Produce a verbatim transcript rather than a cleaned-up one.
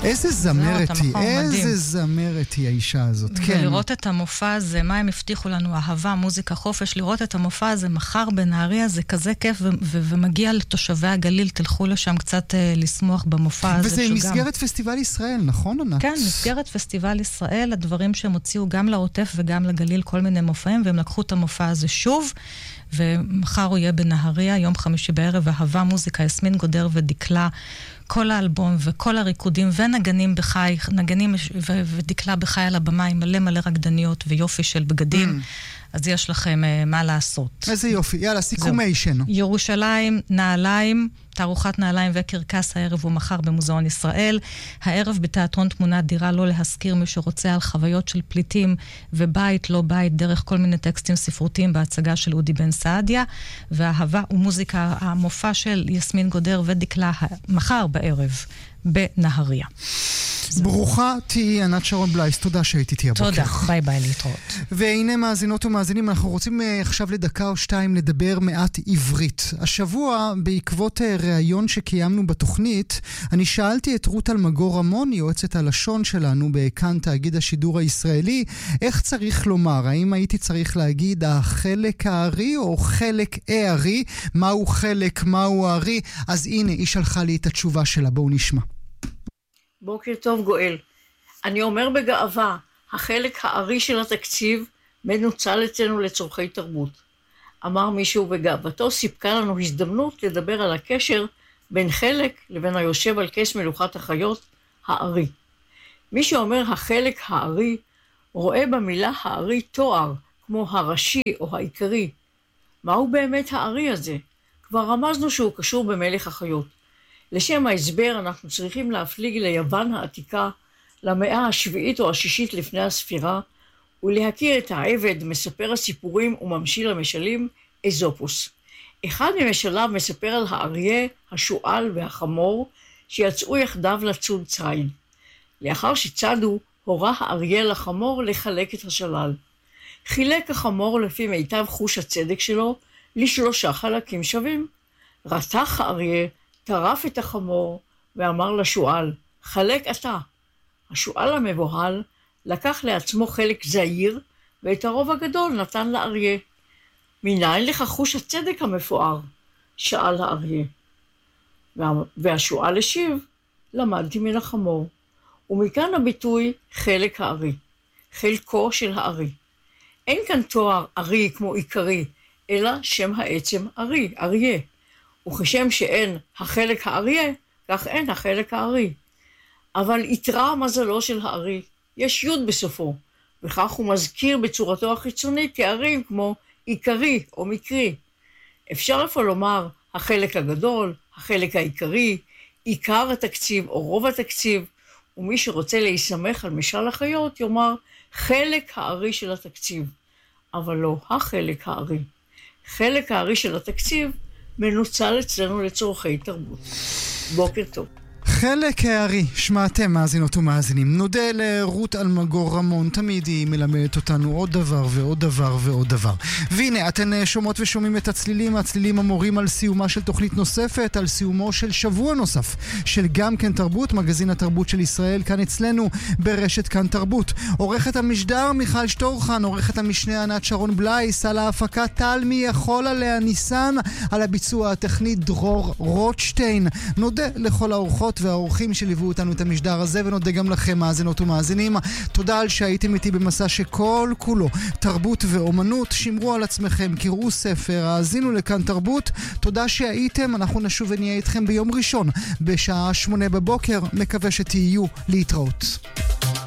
איזה זמרת היא, איזה זמרת היא האישה הזאת. ולראות את המופע הזה, מה הם הבטיחו לנו, אהבה, מוזיקה, חופש, לראות את המופע הזה מחר בנהריה, זה כזה כיף, ומגיע לתושבי הגליל, תלכו לשם קצת לשמוח במופע הזה. וזה מסגרת פסטיבל ישראל, נכון ענת? כן, מסגרת פסטיבל ישראל, הדברים שהם הוציאו גם לעוטף וגם לגליל, כל מיני מופעים, והם לקחו את המופע הזה שוב, ומחר הוא יהיה בנהריה, יום חמישי בערב, אהבה, מוזיקה, יסמין גודר ודקלה, כל האלבום וכל הריקודים ונגנים בחי, נגנים ו- ודקלה בחי על הבמה עם מלא מלא רקדניות ויופי של בגדים, mm. אז יש לכם uh, מה לעשות. איזה יופי, יאללה, סיכומי שנו. ירושלים, נעליים, תערוכת נעליים וקרקס הערב הוא מחר במוזיאון ישראל. הערב בתיאטרון תמונת דירה, לא להזכיר מי שרוצה על חוויות של פליטים ובית לא בית, דרך כל מיני טקסטים ספרותיים בהצגה של אודי בן סעדיה, והאהבה ומוזיקה, המופע של יסמין גודר ודקלה מחר בערב בנהריה. ברוכה תהי ענת שרון בלייס, תודה שהיית איתי הבוקר. תודה, ביי ביי, להתראות. והנה מאזינות ומאזינים, אנחנו רוצים עכשיו לדקה או שתיים לדבר מעט עברית. השבוע, בעקבות ראיון שקיימנו בתוכנית, אני שאלתי את רות אלמגור רמון, יועצת הלשון שלנו בכאן תאגיד השידור הישראלי, איך צריך לומר, האם הייתי צריך להגיד החלק הארי או חלק הארי, מהו חלק, מהו הארי, אז הנה, היא שלחה לי את התשובה שלה, בואו נשמע. בוקר טוב גואל. אני אומר בגאווה, החלק הארי של התקציב מנוצל אצלנו לצורכי תרבות. אמר מישהו בגאוותו, סיפקה לנו הזדמנות לדבר על הקשר בין חלק לבין היושב על כס מלוכת החיות, הארי. מי שאומר החלק הארי, רואה במילה הארי תואר, כמו הראשי או העיקרי. מהו באמת הארי הזה? כבר רמזנו שהוא קשור במלך החיות. לשם ההסבר אנחנו צריכים להפליג ליוון העתיקה, למאה השביעית או השישית לפני הספירה, ולהכיר את העבד, מספר הסיפורים וממשיל המשלים, אזופוס. אחד ממשליו מספר על האריה, השועל והחמור, שיצאו יחדיו לצוד ציד. לאחר שצדו, הורה האריה לחמור לחלק את השלל. חילק החמור לפי מיטב חוש הצדק שלו, לשלושה חלקים שווים. רתח האריה, טרף את החמור ואמר לשועל, חלק אתה. השועל המבוהל לקח לעצמו חלק זעיר, ואת הרוב הגדול נתן לאריה. מניין לך חוש הצדק המפואר? שאל האריה. והשועל השיב, למדתי מן החמור. ומכאן הביטוי חלק הארי, חלקו של הארי. אין כאן תואר ארי כמו עיקרי, אלא שם העצם ארי, אריה. וכשם שאין החלק האריה, כך אין החלק הארי. אבל יתרה מזלו של הארי, יש י' בסופו, וכך הוא מזכיר בצורתו החיצונית תארים כמו עיקרי או מקרי. אפשר אפוא לומר החלק הגדול, החלק העיקרי, עיקר התקציב או רוב התקציב, ומי שרוצה להיסמך על משל החיות יאמר חלק הארי של התקציב, אבל לא החלק הארי. חלק הארי של התקציב מנוצל אצלנו לצורכי תרבות. בוקר טוב. חלק הארי, שמעתם מאזינות ומאזינים. נודה לרות אלמגור רמון, תמיד היא מלמדת אותנו עוד דבר ועוד דבר ועוד דבר. והנה, אתן שומעות ושומעים את הצלילים, הצלילים המורים על סיומה של תוכנית נוספת, על סיומו של שבוע נוסף, של גם כן תרבות, מגזין התרבות של ישראל, כאן אצלנו ברשת כאן תרבות. עורכת המשדר מיכל שטורחן, עורכת המשנה ענת שרון בלייס, על ההפקה טל מי יכול עליה ניסן, על הביצוע הטכני דרור רוטשטיין. נודה לכל האורחות והאורחים שליוו אותנו את המשדר הזה, ונודה גם לכם מאזינות ומאזינים. תודה על שהייתם איתי במסע שכל כולו תרבות ואומנות. שמרו על עצמכם, קראו ספר, האזינו לכאן תרבות. תודה שהייתם, אנחנו נשוב ונהיה איתכם ביום ראשון בשעה שמונה בבוקר. מקווה שתהיו, להתראות.